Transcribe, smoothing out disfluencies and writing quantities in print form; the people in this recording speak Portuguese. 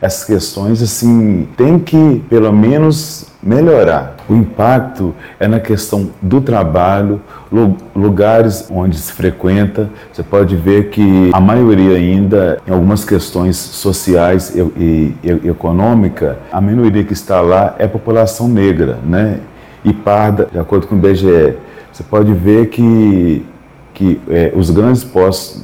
essas questões, assim, tem que, pelo menos, melhorar. O impacto é na questão do trabalho, lugares onde se frequenta. Você pode ver que a maioria ainda, em algumas questões sociais e econômicas, a minoria que está lá é a população negra, né? E parda, de acordo com o IBGE. Você pode ver que os grandes postos